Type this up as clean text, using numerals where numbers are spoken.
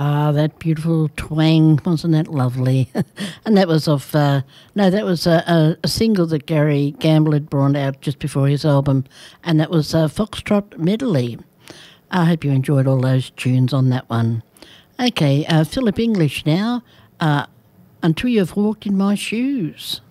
Ah, that beautiful twang, wasn't that lovely? And that was off, no, that was a single that Gary Gamble had brought out just before his album, and that was Foxtrot Medley. I hope you enjoyed all those tunes on that one. Okay, Philip English now, Until You've Walked in My Shoes.